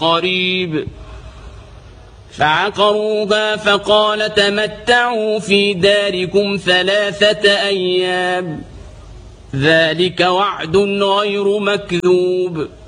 قريب فعقروها فقال تمتعوا في داركم 3 أيام ذلك وعد غير مكذوب